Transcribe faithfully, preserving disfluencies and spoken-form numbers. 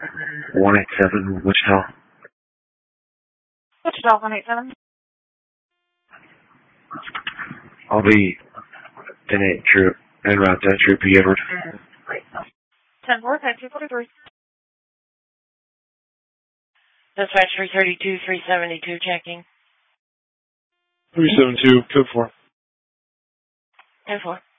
one eight seven, Wichita. Wichita, one eight seven. I'll be ten eight trip, en route to True P. Edward. ten four, type two forty-three. Dispatch three thirty-two, three seventy-two, checking. three seventy-two, code four. ten four.